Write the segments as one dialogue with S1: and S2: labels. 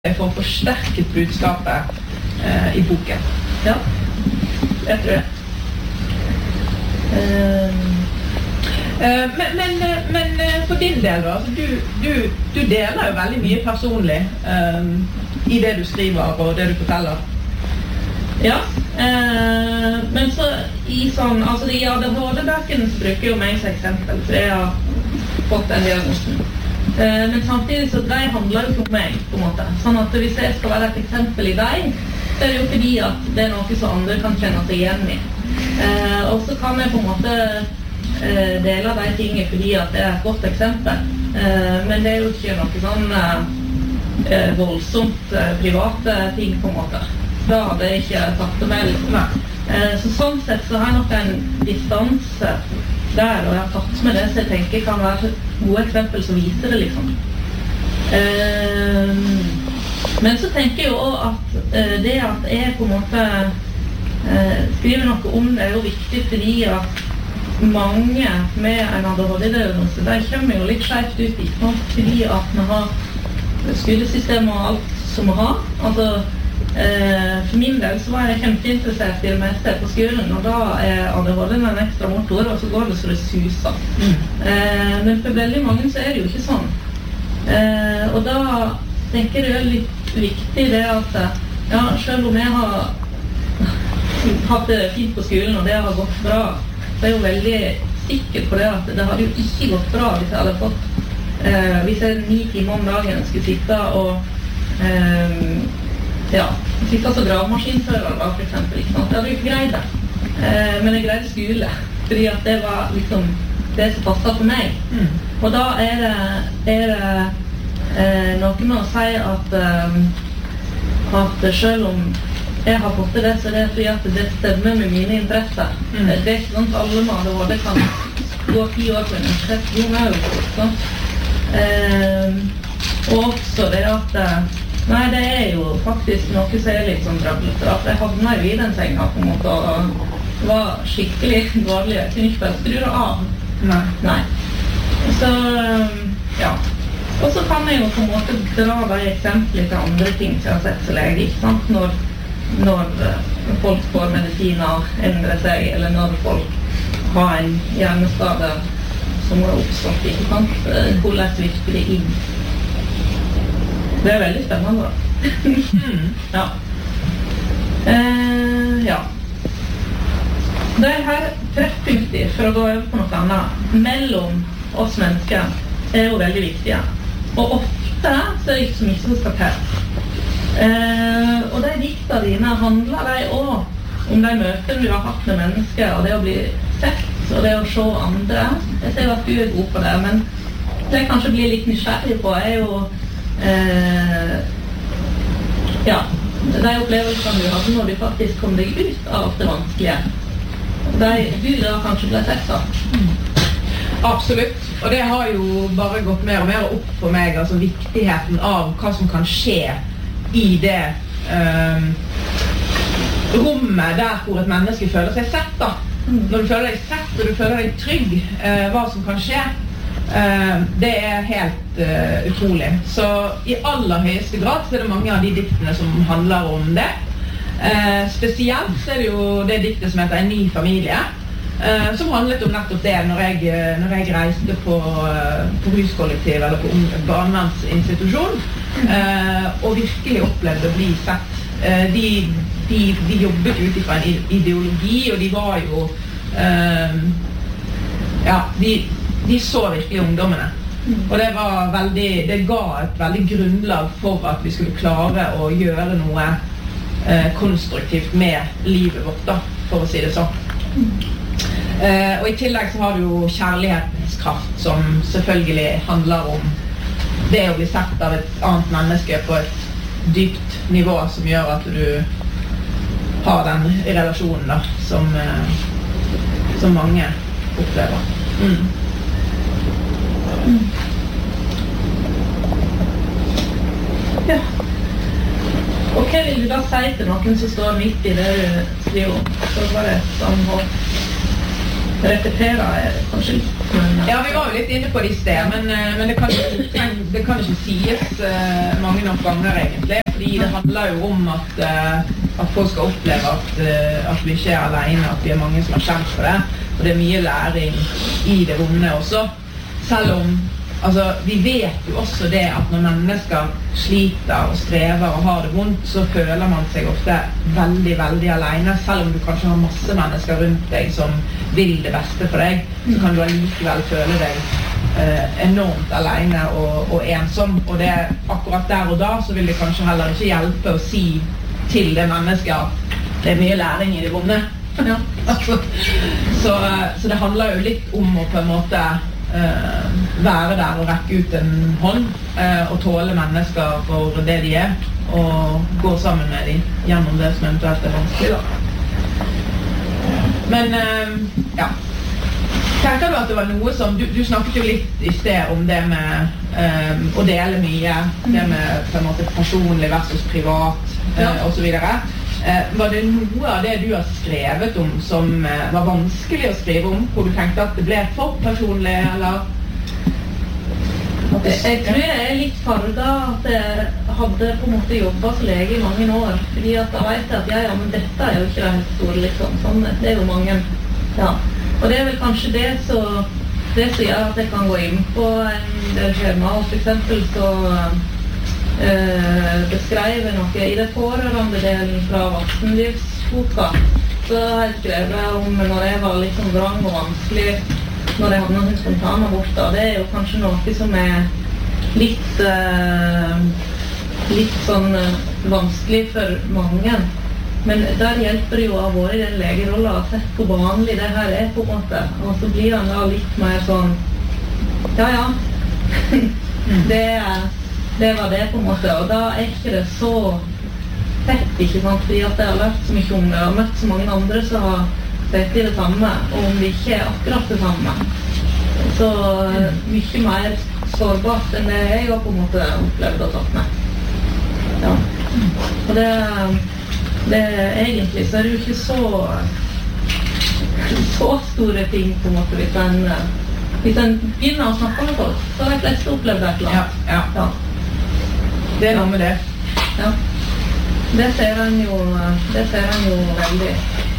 S1: for å forsterke budskapet i boken. Ja, jeg tror det. Men for din del da, du deler jo veldig mye personlig i det du skriver og det du forteller. Ja, men så i sånn, altså i ADHD-bøkene så bruker jo meg som eksempel, for jeg har fått den diagnosen. Men samtidig så de handler jo ikke om meg, på en måte. Sånn at hvis jeg skal være et eksempel i deg, så er det jo fordi at det er noe som andre kan kjenne seg igjen i. Og så kan jeg på en måte dele de tingene fordi at det er et godt eksempel. Men det er jo ikke noe sånn voldsomt private ting, på en måte. Da hadde jeg ikke tatt det med. Så sånn sett så har jeg nok en distanse der, og jeg har tatt med det, så jeg tenker kan være et gode eksempel som viser det, liksom. Men så tenker jeg jo også at det at jeg på en måte skriver noe om det er jo viktig, fordi at mange med en ADHD-diagnose, de kommer jo litt skjevt ut, ikke sant? Fordi at vi har skolesystem og alt som vi har. Altså, for min del så var jeg kjempeinteressert i det meste på skolen, og da er ADHD en ekstra motor, og så går det så det suser. Men for veldig mange så er det jo ikke sånn. Og da tenker jeg det er litt viktig det at ja, selv om jeg har hatt det fint på skolen, og det har gått bra, så er jeg jo veldig sikker på det at det hadde jo ikke gått bra hvis jeg hadde fått hvis jeg 9 timer om dagen skulle sitte og ja, sitte som gravemaskinfører da, for eksempel, ikke sant? Jeg hadde jo ikke greid det. Men jeg greide skole, fordi at det var liksom det som passet for meg. Og da er det noe med å si at selv om jeg har fått det, så er det fordi at det stemmer med mine interesser. Det er ikke sånn at alle med ADHD kan gå 10 år på universitet. Jo, det er jo sånn. Og også det at nei, det er jo faktisk noe som er litt sånn drøblete, at jeg havna i den senga på en måte, og var skikkelig dårlig. Jeg kunne ikke bare skru det av. Nei. Så, ja. Og så kan jeg jo på en måte dra de eksempler til andre ting som jeg har sett som lege, ikke sant? Når folk får medisiner endre seg, eller når folk har en hjerneskade som har oppstått, ikke sant? Hvordan virker det inn? Det er veldig spennende da. Ja. Ja. Det her treffpunkter, for å gå over på noe annet, mellom oss mennesker er jo veldig viktige. Og ofte så er det ikke så mye som skal til. Og de diktene dine handler de også om de møtene du har hatt med mennesker, og det å bli sett, og det å se andre. Jeg ser at du er god på det, men det jeg kanskje blir litt nysgjerrig på er jo ja, de opplevelsene du hadde når du faktisk kom deg ut av det vanskelige. Du da kanskje ble sett da.
S2: Absolutt, og det har jo bare gått mer og mer opp for meg, altså viktigheten av hva som kan skje i det rommet der hvor et menneske føler seg sett da. Når du føler deg sett og du føler deg trygg, hva som kan skje, det er helt utrolig. Så i aller høyeste grad så er det mange av de diktene som handler om det. Spesielt så er det jo det diktet som heter En ny familie, som handlet om nettopp det når jeg reiste på ruskollektiv eller på barnevernsinstitusjon, og virkelig opplevde å bli sett. De jobbet ut fra en ideologi, og de var jo ja, de så virkelig ungdommene. Og det ga et veldig grunnlag for at vi skulle klare å gjøre noe konstruktivt med livet vårt da, for å si det sånn. Og i tillegg så har du jo kjærlighetens kraft, som selvfølgelig handler om det å bli sett av et annet menneske på et dypt nivå, som gjør at du har den relasjonen da, som mange opplever.
S1: Ja. Og hva vil du da si til noen som står midt i det du skriver om? Så var det sånn å repetere kanskje litt.
S2: Ja, vi var jo litt inne på det I sted, men det kan ikke sies mange nok ganger egentlig, fordi det handler jo om at folk skal oppleve at vi ikke alene, at vi mange som har kjent for det, og det mye læring I det vonde også, selv om vi vet jo også det at når mennesker sliter og strever og har det vondt, så føler man seg ofte veldig, veldig alene, selv om du kanskje har masse mennesker rundt deg som vil det beste for deg, så kan du allikevel føle deg enormt alene og ensom, og det akkurat der og da så vil det kanskje heller ikke hjelpe å si til det mennesket at det mye læring I det vonde. Ja. Så det handler jo litt om å på en måte være der og rekke ut en hånd og tåle mennesker for det de og gå sammen med dem gjennom det som eventuelt vanskelig da. Men ja, tenker du at det var noe som du snakket jo litt I sted om det med å dele mye, det med på en måte personlig versus privat og så videre. Var det noe av det du har skrevet om som var vanskelig å skrive om, hvor du tenkte at det ble for personlig, eller?
S1: Jeg tror jeg litt farget at jeg hadde på en måte jobbet som lege I mange år, fordi at da vet jeg at ja, men dette jo ikke det helt store, liksom. Sånn, det jo mange, ja. Og det vel kanskje det som gjør at jeg kan gå inn på en del skjemaer, for eksempel så beskrev noe I det pårørende delen fra voksenlivsboka så har jeg skrevet om når jeg var liksom vrang og vanskelig når jeg hadde noen spontane aborter det jo kanskje noe som litt sånn vanskelig for mange men der hjelper det jo av våre I den legerollen å sett hvor vanlig det her på en måte og så blir han da litt mer sånn ja det var det på en måte, og da ikke det så tett, ikke sant, fordi at jeg har lært så mye om det, og møtt så mange andre som har sett I det samme, og om det ikke akkurat det samme. Så mye mer sårbart enn det jeg har på en måte opplevd og tatt med. Ja. Og det egentlig så det jo ikke så store ting på en måte, hvis en begynner å snakke med folk, så har de fleste opplevd det et eller annet. Ja.
S2: Det noe med det.
S1: Ja. Det ser han jo veldig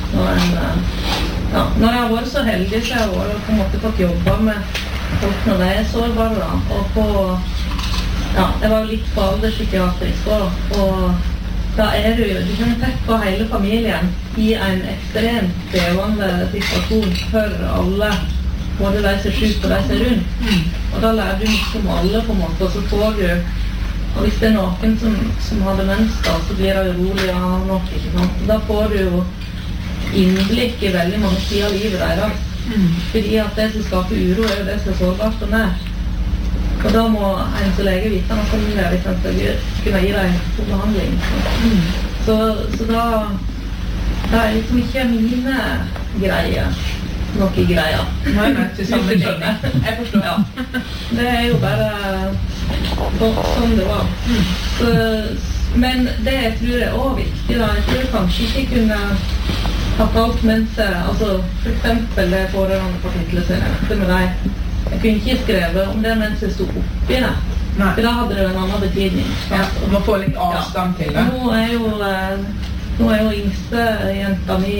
S1: når jeg har vært så heldig så jeg har på en måte fått jobba med folk når de sårbare og jeg var jo litt på alderspsykiatrisk og da du kan tenke på hele familien I en ekstremt krevende situasjon for alle både de som syk og de som rundt og da lærer du mye om alle på en måte og så får du og hvis det noen som har demens da, så blir det urolig av noe, ikke sant? Da får du jo innblikk I veldig mange sider av livet deres. Fordi at det som skaper uro jo det som sårbart og nær. Og da må en som lege vite noe om det, hvis en skal kunne gi deg god behandling. Så da liksom ikke mine greier noe greier.
S2: Nei, til sammenligning. Jeg forstår.
S1: Ja. Det jo bare sånn det var. Men det jeg tror også viktig da, jeg tror kanskje ikke kunne hatt alt mens altså for eksempel det pårørende kapitlet som jeg nevnte med deg. Jeg kunne ikke skrevet om det mens jeg stod oppi det. Nei. For da hadde det jo en annen betydning.
S2: Ja, og man får litt avstand til det.
S1: Nå er jo yngste jenta mi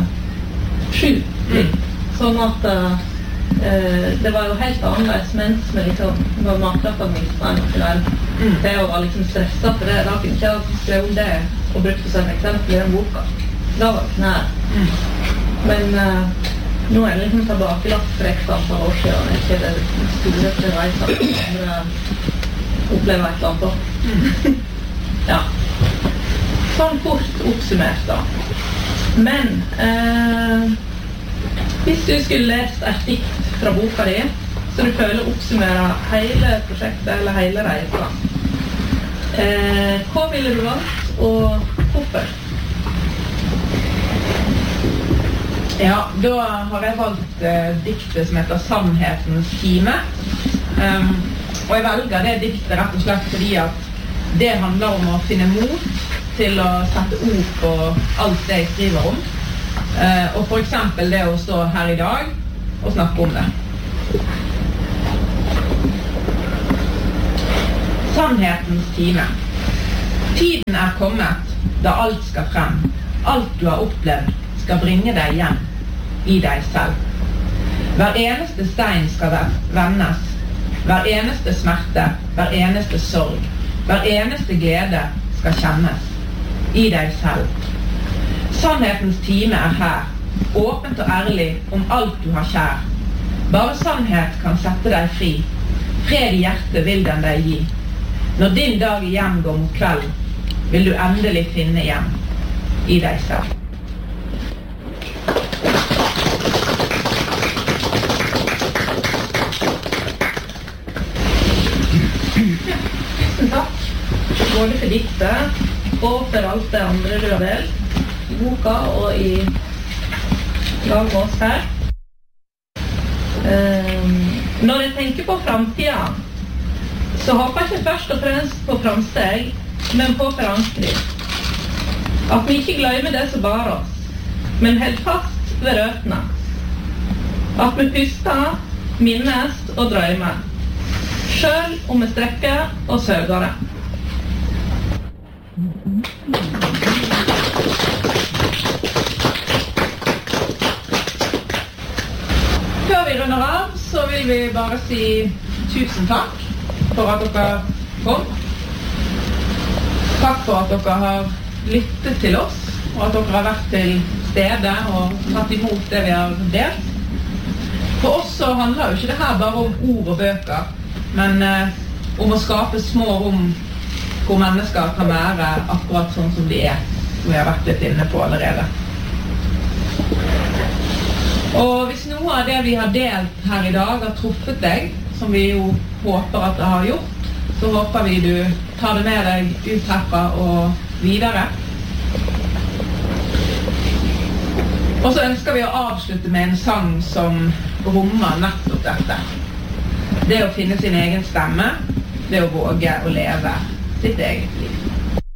S1: 7. Sånn at det var jo helt annerledes mens vi liksom var matkraftadministreren det å være liksom stresset for det. Da kunne ikke jeg skrevet om det og brukte som eksempel I den boka. Da var det nær. Men nå det liksom tilbakelagt for ekstra antall år siden. Det ikke det store til reis at andre opplever et eller annet også. Ja. Sånn kort oppsummert da. Men hvis du skulle lest et dikt fra boka di, så du føler oppsummere hele prosjektet eller hele reisen. Hva ville du valgt, og hvorfor?
S2: Ja, da har jeg valgt diktet som heter Sannhetens time. Og jeg velger det diktet rett og slett fordi at det handler om å finne mot til å sette ord på alt det jeg skriver om. Og for eksempel det å stå her I dag og snakke om det. Sannhetens time. Tiden kommet da alt skal frem. Alt du har opplevd skal bringe deg hjem i deg selv. Hver eneste stein skal vendes. Hver eneste smerte, hver eneste sorg, hver eneste glede skal kjennes i deg selv. Sannhetens time her, åpent og ærlig om alt du har kjær. Bare sannhet kan sette deg fri. Fred i hjertet vil den deg gi. Når din dag igjen går mot kveld, vil du endelig finne hjem i deg selv.
S1: Tusen takk, både for diktet og for alt det andre du har delt i boka og i lag med oss her. Når jeg tenker på fremtiden, så håper jeg ikke først og fremst på framsteg, men på forankring. At vi ikke glemmer det som bar oss, men held fast ved røttene. At vi puster, minnes og drømmer, selv om vi strekker og søker det.
S2: Før vi runder av, så vil vi bare si tusen takk for at dere kom. Takk for at dere har lyttet til oss, og at dere har vært til stede og tatt imot det vi har delt. For oss så handler jo ikke det her bare om ord og bøker, men om å skape små rom hvor mennesker kan være akkurat sånn som de som vi har vært litt inne på allerede. Og hvis noe av det vi har delt her i dag har truffet deg, som vi jo håper at det har gjort, så håper vi du tar det med deg ut herfra og videre. Og så ønsker vi å avslutte med en sang som rommer nettopp dette. Det å finne sin egen stemme, det å våge å leve sitt eget liv.